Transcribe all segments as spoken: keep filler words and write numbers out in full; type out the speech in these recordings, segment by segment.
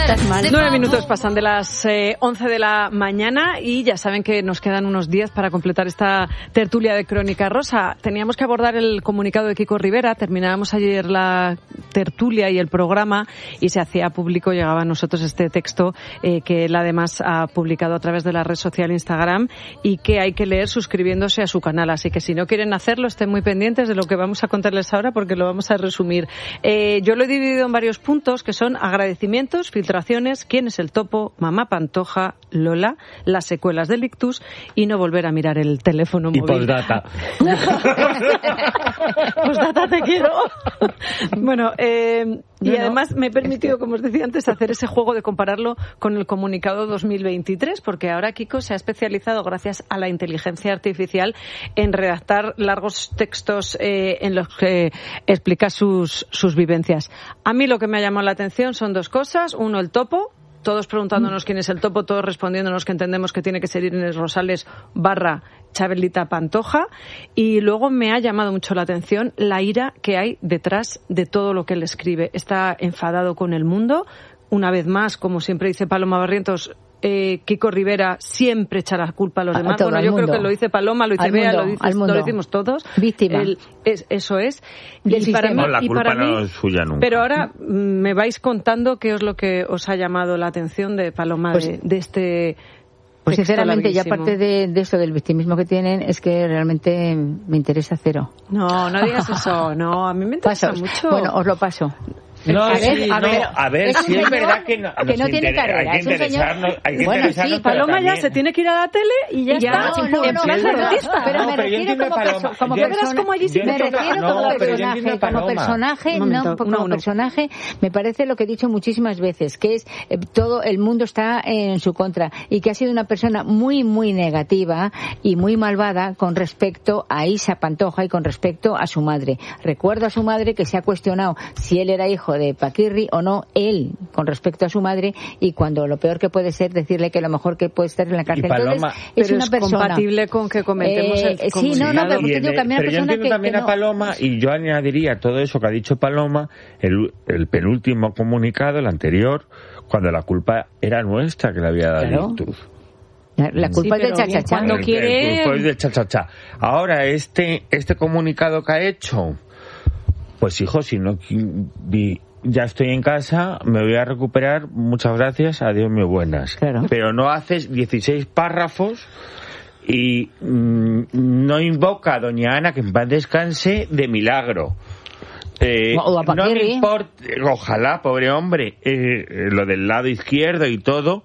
Nueve minutos pasan de las eh, once de la mañana y ya saben que nos quedan unos días para completar esta tertulia de Crónica Rosa. Teníamos que abordar el comunicado de Kiko Rivera. Terminábamos ayer la tertulia y el programa y se hacía público, llegaba a nosotros este texto eh, que él además ha publicado a través de la red social Instagram y que hay que leer suscribiéndose a su canal. Así que si no quieren hacerlo, estén muy pendientes de lo que vamos a contarles ahora porque lo vamos a resumir. Eh, yo lo he dividido en varios puntos que son agradecimientos, filtraciones, quién es el topo, mamá Pantoja, Lola, las secuelas del ictus y no volver a mirar el teléfono móvil. Y postdata. Postdata te quiero. Bueno, eh, y no, además me he permitido, como os decía antes, hacer ese juego de compararlo con el comunicado dos mil veintitrés, porque ahora Kiko se ha especializado, gracias a la inteligencia artificial, en redactar largos textos eh, en los que explica sus, sus vivencias. A mí lo que me ha llamado la atención son dos cosas. Uno, el topo. Todos preguntándonos quién es el topo, todos respondiéndonos que entendemos que tiene que ser Inés Rosales barra Chabelita Pantoja. Y luego me ha llamado mucho la atención la ira que hay detrás de todo lo que él escribe. Está enfadado con el mundo. Una vez más, como siempre dice Paloma Barrientos, eh, Kiko Rivera siempre echa la culpa a los demás. A bueno, yo creo que lo dice Paloma, lo dice Bea, lo, dice, lo decimos todos. Víctima. El, es, eso es. Y para no, mí, la y culpa para mí, no es suya nunca. Pero ahora me vais contando qué es lo que os ha llamado la atención de Paloma, pues, de, de este... Pues sinceramente, ya aparte de, de eso, del victimismo que tienen, es que realmente me interesa cero. No, no digas eso, no, a mí me interesa Pasos. mucho. Bueno, os lo paso. No, a ver, sí, a no, ver, a ver, es si un es señor verdad que no, que no tiene inter- carrera, hay que es un señor... interesarnos, hay que Bueno, interesarnos, sí, pero Paloma también... ya se tiene que ir a la tele y ya, Y ya, está, no, no, en no, plan pero- derrotista. pero No, me pero yo refiero entiendo como, a perso- Paloma. como Yo- persona, como allí sí me me toca. refiero No, como pero yo entiendo personaje, a Paloma. como personaje, Un momento, no, como uno, uno. personaje, me parece lo que he dicho muchísimas veces, que es eh, todo el mundo está en su contra y que ha sido una persona muy, muy negativa y muy malvada con respecto a Isa Pantoja y con respecto a su madre. Recuerdo a su madre que se ha cuestionado si él era hijo de Paquirri o no, él con respecto a su madre, y cuando lo peor que puede ser decirle que lo mejor que puede estar en la cárcel. Paloma, Entonces, es pero una es persona compatible con que comentemos eh, el sí, no, no, pero porque digo que a mí una pero yo persona entiendo que, también que a no... Paloma, y yo añadiría a todo eso que ha dicho Paloma, el, el penúltimo comunicado, el anterior, cuando la culpa era nuestra que le había dado Claro. el ictus. La, la culpa Sí, es del pero bien, chachachá. cuando El- quiere- el culpa es del cha-cha-cha. Ahora, este, este comunicado que ha hecho, pues hijo, si no qui- vi- ya estoy en casa, me voy a recuperar, muchas gracias, adiós, muy buenas. Claro. Pero no haces dieciséis párrafos y mm, no invoca a doña Ana, que en paz descanse, de milagro. Eh, O a no me Paquirri. importa, ojalá, pobre hombre, eh, eh, lo del lado izquierdo y todo,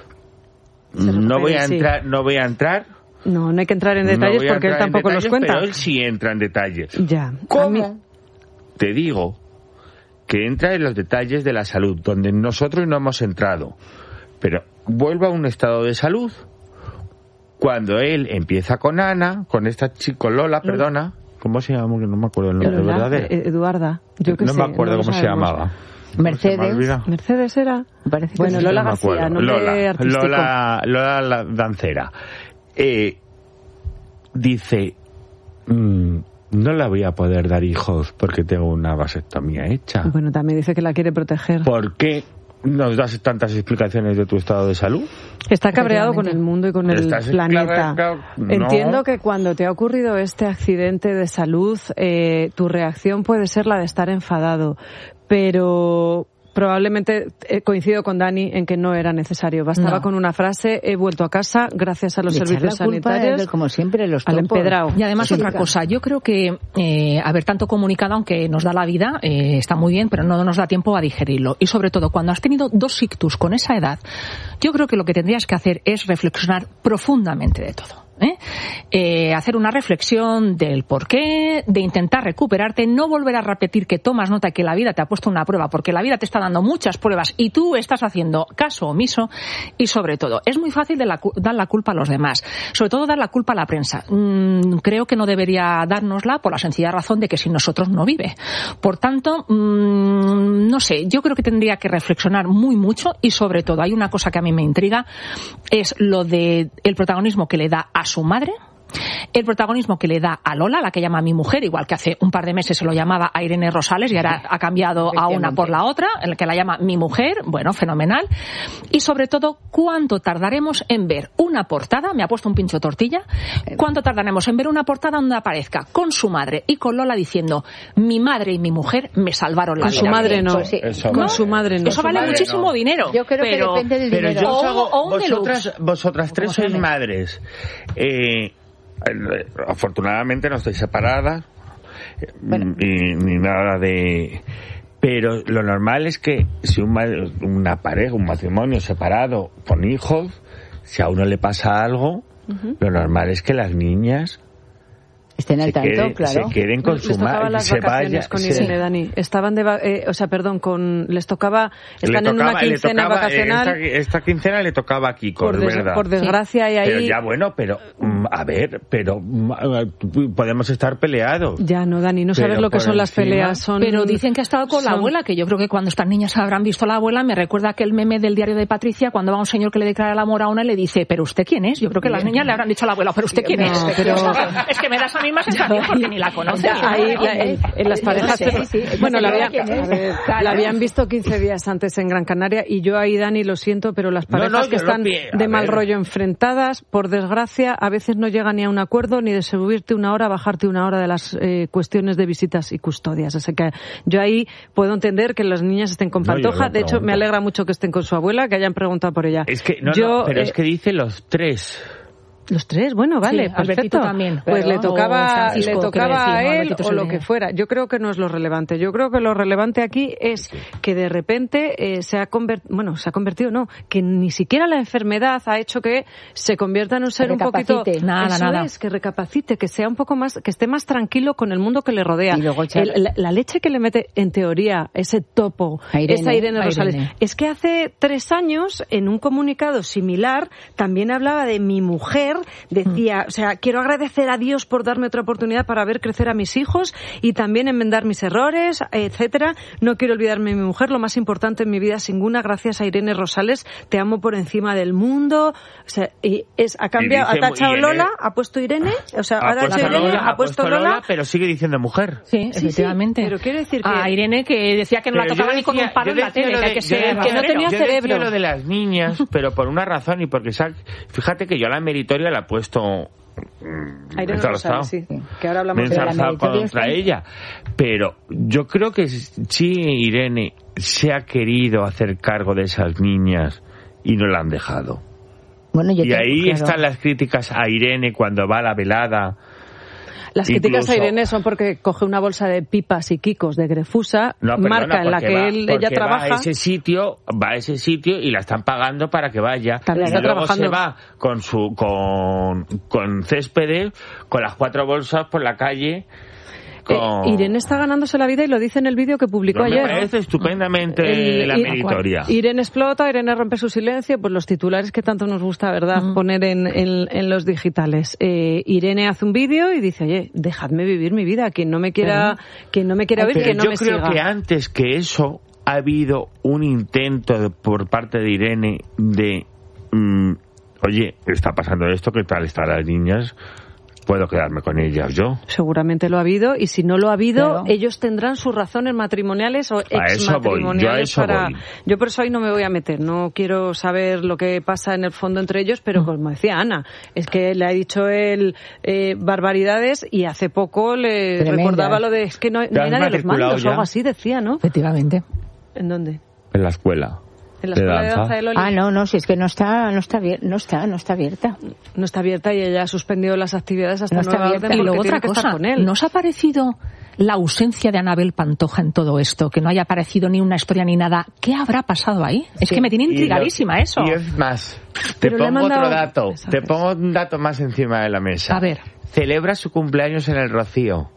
Se no voy a recupere, sí. entrar, no voy a entrar. No, no hay que entrar en no detalles voy a porque él entrar en tampoco los detalles, cuenta. Pero él sí entra en detalles. Ya. A mí- ¿Cómo? Te digo que entra en los detalles de la salud, donde nosotros no hemos entrado. Pero vuelve a un estado de salud. Cuando él empieza con Ana, con esta chico Lola, perdona, ¿cómo se llama? Que no me acuerdo el nombre Lola, verdadero. eh, Eduarda. Yo qué No sé, me acuerdo no lo cómo se sabemos. llamaba. Mercedes. Se me olvida. Mercedes era. Me parece que Bueno, sí. Lola No me García, acuerdo. nombre Lola, artístico. Lola, Lola la dancera. Eh, dice, mm, no la voy a poder dar hijos porque tengo una vasectomía hecha. Bueno, también dice que la quiere proteger. ¿Por qué nos das tantas explicaciones de tu estado de salud? Está cabreado con el mundo y con el ¿Estás planeta. cabreado? No. Entiendo que cuando te ha ocurrido este accidente de salud, eh, tu reacción puede ser la de estar enfadado, pero probablemente eh, coincido con Dani en que no era necesario. Bastaba No. con una frase: he vuelto a casa gracias a los Y echar servicios la culpa sanitarios. de- como siempre, los al topos. empedrado. Y además Sí, otra claro. cosa, yo creo que eh, haber tanto comunicado, aunque nos da la vida, eh, está muy bien, pero no nos da tiempo a digerirlo. Y sobre todo, cuando has tenido dos ictus con esa edad, yo creo que lo que tendrías que hacer es reflexionar profundamente de todo. ¿Eh? Eh, hacer una reflexión del porqué, de intentar recuperarte, no volver a repetir que tomas nota que la vida te ha puesto una prueba, porque la vida te está dando muchas pruebas y tú estás haciendo caso omiso. Y sobre todo, es muy fácil de la, dar la culpa a los demás, sobre todo dar la culpa a la prensa. Mm, creo que no debería dárnosla por la sencilla razón de que sin nosotros no vive. Por tanto, mmm, no sé, yo creo que tendría que reflexionar muy mucho y sobre todo hay una cosa que a mí me intriga, es lo de el protagonismo que le da a su madre El protagonismo que le da a Lola, la que llama mi mujer, igual que hace un par de meses se lo llamaba a Irene Rosales y ahora ha cambiado a una por la otra, el que la llama mi mujer, bueno, fenomenal. Y sobre todo, ¿cuánto tardaremos en ver una portada? Me ha puesto un pincho de tortilla. ¿Cuánto tardaremos en ver una portada donde aparezca con su madre y con Lola diciendo mi madre y mi mujer me salvaron la con vida? Su madre no. Pues sí. Eso Con vale. su madre no. Eso vale madre muchísimo no. dinero. Yo creo pero, que depende del Pero dinero. yo os hago, O- o un vosotras, deluxe. vosotras tres Como sois se madres. Eh, afortunadamente no estoy separada Bueno. ni, ni nada de... Pero lo normal es que si un, ma- una pareja, un matrimonio separado con hijos, si a uno le pasa algo, uh-huh. lo normal es que las niñas estén al se tanto, queden, claro. se queden con les su tocaba madre, las se vacaciones vaya, con se- Irene, Dani. Estaban de, va- eh, o sea, perdón, con les tocaba, están le en tocaba- una le quincena tocaba, vacacional. Esta, esta quincena le tocaba a Kiko, Por, es des- verdad. por desgracia, y ahí. Pero ya bueno, pero mm, a ver, pero mm, podemos estar peleados. Ya no, Dani, no sabes Pero lo que por son las encima- peleas. Son, Pero dicen que ha estado con la son- abuela, que yo creo que cuando estas niñas habrán visto a la abuela, me recuerda aquel meme del diario de Patricia, cuando va un señor que le declara el amor a una y le dice, ¿pero usted quién es? Yo creo que las niñas le habrán dicho a la abuela, ¿pero usted quién No, es? pero- Es que me da esa misma sensación porque ni la conoce. Ya, ni nada. ahí, la- en, en las parejas, Sí, pero- sí, sí. bueno, la No sé habían, quién es. a ver, Claro. la habían visto quince días antes en Gran Canaria y yo ahí, Dani, lo siento, pero las No, parejas no, que yo lo están pi- a de mal ver. rollo enfrentadas, por desgracia, a veces no llegan ni a un acuerdo ni de subirte una hora, bajarte una hora de las eh, cuestiones de visitas y custodias. Así que yo ahí puedo entender que las niñas estén con No, yo Pantoja. lo De hecho, me pregunto. alegra mucho que estén con su abuela, que hayan preguntado por ella. Es que, no, Yo, no, pero eh, es que dice los tres. Los tres, bueno, vale, Sí, Albertito perfecto. también, Pues claro, le o tocaba, Francisco, le quiero tocaba decir, a no, él Albertito o es el lo de- que fuera. Yo creo que no es lo relevante. Yo creo que lo relevante aquí es que de repente eh, se ha convertido, bueno, se ha convertido, no, que ni siquiera la enfermedad ha hecho que se convierta en un ser un poquito, Recapacite. Nada, eso nada. es, que recapacite, que sea un poco más, que esté más tranquilo con el mundo que le rodea. Y luego echar- El- la, la leche que le mete, en teoría, ese topo, A Irene, esa Irene a Rosales, Irene. es que hace tres años, en un comunicado similar, también hablaba de mi mujer, decía, o sea, quiero agradecer a Dios por darme otra oportunidad para ver crecer a mis hijos y también enmendar mis errores, etcétera. No quiero olvidarme de mi mujer, lo más importante en mi vida, sin ninguna, gracias a Irene Rosales, te amo por encima del mundo. O sea, y es, ha cambiado, Y dice, ha tachado Irene- Lola, ha puesto Irene, o sea, ahora ha puesto hecho Irene, Lola, ha puesto Lola. pero sigue diciendo mujer. Sí, Sí, efectivamente. sí, pero quiero decir que- A Irene que decía que no la Pero tocaba yo ni con decía- un palo yo en la decía tele, lo que hay de- que yo ser... decía- que no tenía yo cerebro. decía lo de las niñas, pero por una razón y porque sa- fíjate que yo a la meritoria la he puesto mm, A Irene enzarzado. Rosales, sí, que ahora Me he hablamos de la enzarzado meritoria contra está- ella, pero yo creo que sí Irene se ha querido hacer cargo de esas niñas y no la han dejado. Bueno, yo Y tengo- ahí claro. están las críticas a Irene cuando va a la velada. Las críticas a Incluso- Irene son porque coge una bolsa de pipas y quicos de Grefusa, No, perdona, marca en la porque que va- él, porque ella trabaja. Va a ese sitio, va a ese sitio y la están pagando para que vaya. También y está luego trabajando. se va con su con con céspedes, con las cuatro bolsas por la calle. Con... Eh, Irene está ganándose la vida y lo dice en el vídeo que publicó No, me ayer. parece estupendamente El- la Ir- meritoria. Irene explota, Irene rompe su silencio, pues los titulares que tanto nos gusta, ¿verdad?, Ujú. poner en, en, en los digitales. Eh, Irene hace un vídeo y dice, oye, dejadme vivir mi vida, quien no me quiera, quien no me quiera ver, Pero que no yo me creo siga. que antes que eso ha habido un intento de- por parte de Irene de mm, oye, está pasando esto, ¿qué tal están las niñas? Puedo quedarme con ellas yo. Seguramente lo ha habido, y si no lo ha habido, Claro. ellos tendrán sus razones matrimoniales o A eso voy, yo a exmatrimoniales eso para... voy. Yo por eso ahí no me voy a meter, no quiero saber lo que pasa en el fondo entre ellos, pero como decía Ana, es que le ha dicho él eh, barbaridades y hace poco le Tremendas. recordaba lo de es que no, no ¿Te hay has nadie a los matriculado mandos o ya? algo así, decía, ¿no? Efectivamente. ¿En dónde? En la escuela. En la de escuela de danza. danza de Loli. Ah, no, no, si es que no está, no está, abier- no está, no está abierta. No está abierta y ella ha suspendido las actividades hasta No está nueva abierta. orden Y porque luego tiene otra que estar cosa, con él. ¿nos ha parecido la ausencia de Anabel Pantoja en todo esto? Que no haya aparecido ni una historia ni nada. ¿Qué habrá pasado ahí? Es Sí. que me tiene Y lo- intrigadísima eso. Y es más, te Pero le he pongo mandado- otro dato, Eso te es. pongo un dato más encima de la mesa. A ver. Celebra su cumpleaños en el Rocío.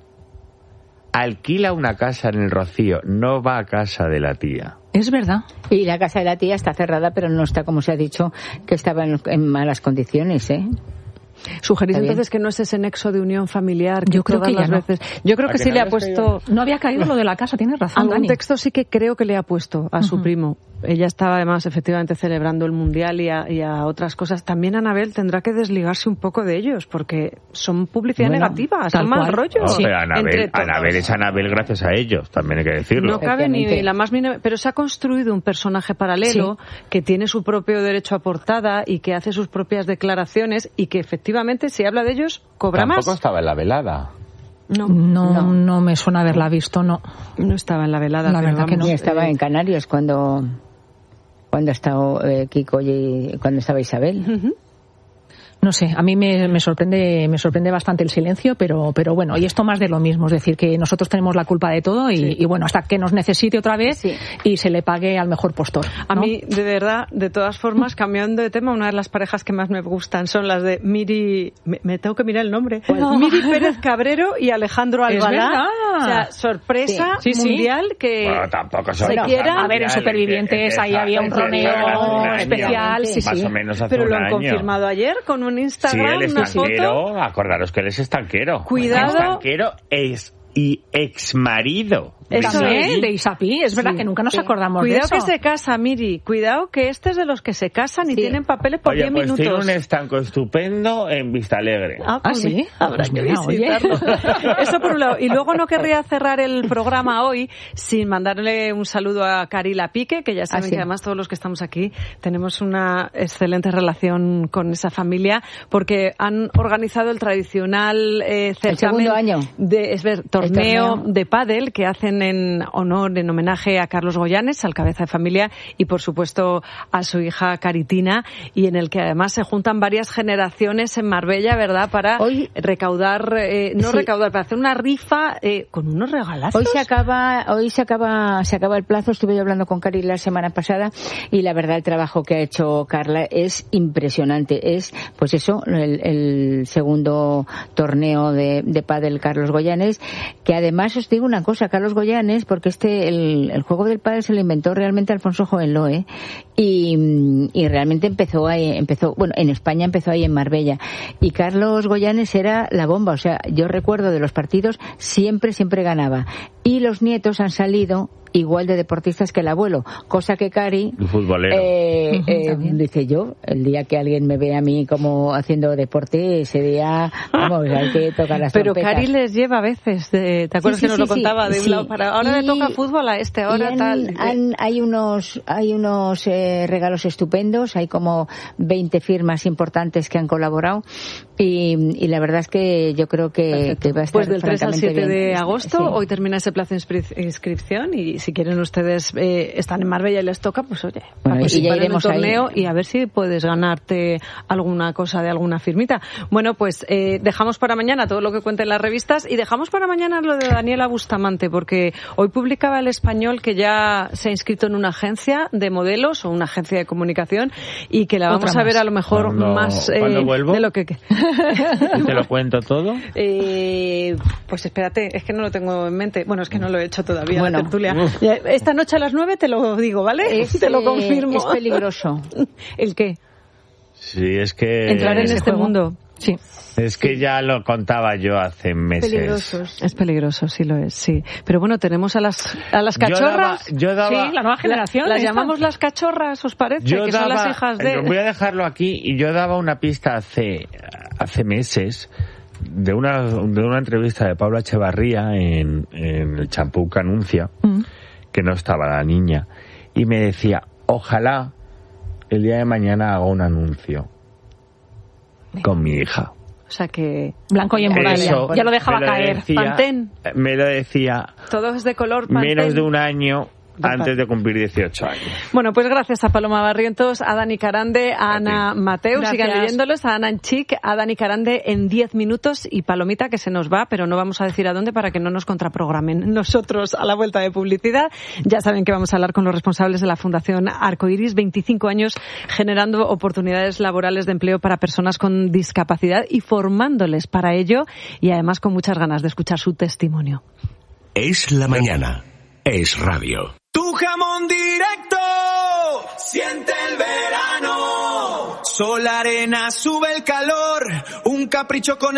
Alquila una casa en el Rocío, no va a casa de la tía. Es verdad. Y la casa de la tía está cerrada, pero no está, como se ha dicho, que estaba en, en malas condiciones, ¿eh? ¿Sugerís entonces que no es ese nexo de unión familiar que yo creo todas que ya las no. veces? Yo creo que sí le ha puesto... No había caído lo de la casa, tienes razón, Algún Dani. texto sí que creo que le ha puesto a su uh-huh. primo. Ella estaba además efectivamente celebrando el Mundial y a, y a otras cosas. También Anabel tendrá que desligarse un poco de ellos porque son publicidad bueno, negativa, son mal rollo. No, sí. pero Anabel, Anabel es Anabel gracias a ellos, también hay que decirlo. No cabe ni la más mínima... Pero se ha construido un personaje paralelo sí. que tiene su propio derecho a portada y que hace sus propias declaraciones y que efectivamente si habla de ellos cobra Tampoco más. Tampoco estaba en la velada. No, no, no, no me suena haberla visto, no. No estaba en la velada. La verdad vamos, que no. Ni estaba en Canarias cuando cuando estaba eh, Kiko y cuando estaba Isabel. Uh-huh. No sé, a mí me, me sorprende me sorprende bastante el silencio, pero pero bueno, y esto más de lo mismo, es decir, que nosotros tenemos la culpa de todo y, sí. y bueno, hasta que nos necesite otra vez sí. y se le pague al mejor postor, ¿no? A mí, de verdad, de todas formas, cambiando de tema, una de las parejas que más me gustan son las de Miri, me, me tengo que mirar el nombre, no. Miri Pérez Cabrero y Alejandro Albalá. O sea, sorpresa sí. Sí, mundial sí. que bueno, tampoco se quiera. A ver, en Supervivientes ahí había un troneo especial, sí, sí. Más o menos hace Pero un lo han año. confirmado ayer con un Instagram, sí, él una estanquero, foto. Acordaros que él es estanquero. Cuidado. Estanquero es y exmarido. Eso es, de Isapi, es verdad sí. que nunca nos sí. acordamos Cuidado de eso. Cuidado que se casa, Miri, cuidado que este es de los que se casan y sí. tienen papeles por oye, diez pues minutos. Tiene un estanco estupendo en Vistalegre. Ah, pues ¿Ah sí? Habrá pues que mira, visitarlo. Eso por un lado. Y luego no querría cerrar el programa hoy sin mandarle un saludo a Carila Pique, que ya saben ah, sí. que además todos los que estamos aquí tenemos una excelente relación con esa familia, porque han organizado el tradicional eh, certamen el segundo año. de es ver, torneo, torneo de pádel que hacen en honor, en homenaje a Carlos Goyanes, al cabeza de familia, y por supuesto a su hija Caritina, y en el que además se juntan varias generaciones en Marbella, ¿verdad?, para hoy, recaudar, eh, no sí. recaudar, para hacer una rifa eh, con unos regalazos. Hoy se acaba, hoy se acaba, se acaba el plazo. Estuve yo hablando con Cari la semana pasada y la verdad el trabajo que ha hecho Carla es impresionante. Es, pues eso, el, el segundo torneo de, de pádel Carlos Goyanes, que además os digo una cosa, Carlos Goyanes, porque este el, el juego del pádel se lo inventó realmente Alfonso Jovenloe y, y realmente empezó ahí, empezó, bueno, en España empezó ahí en Marbella, y Carlos Goyanes era la bomba. O sea, yo recuerdo de los partidos siempre, siempre ganaba, y los nietos han salido igual de deportistas que el abuelo, cosa que Cari eh, eh, dice yo, el día que alguien me ve a mí como haciendo deporte, ese día, vamos, hay que tocar las Pero trompetas. Cari les lleva a veces, de, ¿te acuerdas sí, sí, que nos sí, lo contaba? De un sí. lado para ahora y, le toca fútbol a este, ahora han, tal. Han, hay unos, hay unos eh, regalos estupendos, hay como veinte firmas importantes que han colaborado y, y la verdad es que yo creo que, que va a estar pues del tres al siete bien. de agosto, sí. hoy termina ese plazo de inscripción y si quieren ustedes eh, están en Marbella y les toca, pues oye, bueno, pues y ya iremos en el torneo ahí. Y a ver si puedes ganarte alguna cosa de alguna firmita. Bueno, pues eh, dejamos para mañana todo lo que cuenten las revistas y dejamos para mañana lo de Daniela Bustamante, porque hoy publicaba El Español que ya se ha inscrito en una agencia de modelos o una agencia de comunicación y que la vamos Otra a ver más. a lo mejor cuando, más eh, ¿cuándo vuelvo? de lo que... ¿Te lo cuento todo? Eh, pues espérate, es que no lo tengo en mente. Bueno, es que no lo he hecho todavía, bueno, la tertulia. Esta noche a las nueve te lo digo, ¿vale? Es, te lo confirmo. Es peligroso. ¿El qué? Sí, es que... Entrar en este juego. mundo. Sí. Es que sí. ya lo contaba yo hace meses. Peligrosos. Es peligroso, sí lo es, sí. Pero bueno, tenemos a las a las cachorras. Yo daba, yo daba sí, la nueva generación. La, las esta. llamamos las cachorras, ¿os parece? Yo que daba, son las hijas de... Voy a dejarlo aquí y yo daba una pista hace, hace meses de una, de una entrevista de Pablo Echevarría en, en el champú que anuncia, mm. que no estaba la niña, y me decía, ojalá el día de mañana haga un anuncio con mi hija. O sea que... Blanco y en muralla. Ya lo dejaba me lo caer. Decía, Pantén. Me lo decía... Todo es de color Pantén. Menos de un año... antes de cumplir dieciocho años. Bueno, pues gracias a Paloma Barrientos, a Dani Carande, a Ana Mateu, gracias. Sigan leyéndolos, a Ana Enchic, a Dani Carande en diez minutos y Palomita que se nos va, pero no vamos a decir a dónde para que no nos contraprogramen nosotros a la vuelta de publicidad. Ya saben que vamos a hablar con los responsables de la Fundación Arcoiris, veinticinco años generando oportunidades laborales de empleo para personas con discapacidad y formándoles para ello y además con muchas ganas de escuchar su testimonio. Es la mañana, es radio. Tu jamón directo, siente el verano. Sol, arena, sube el calor. Un un capricho con